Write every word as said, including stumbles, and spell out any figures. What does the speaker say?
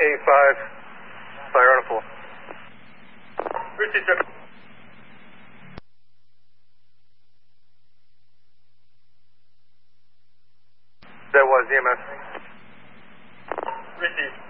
eighty-five, fire on a full. Received, sir. That was E M S. Received.